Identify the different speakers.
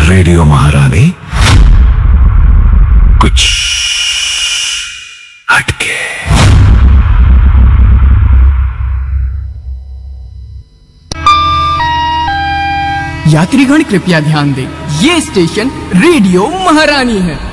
Speaker 1: Radio महारानी कुछ हटके।
Speaker 2: यात्रीगण कृपया ध्यान दें, ये स्टेशन रेडियो महारानी है।